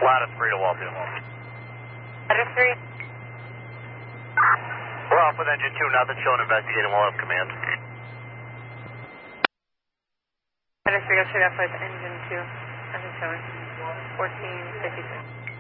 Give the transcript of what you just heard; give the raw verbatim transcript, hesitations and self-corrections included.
Ladder three to Walfield. Ladder three. We're off with engine two, nothing showing investigating while up command. Ladder three, go straight off with engine two. Nothing showing. fourteen fifty-six.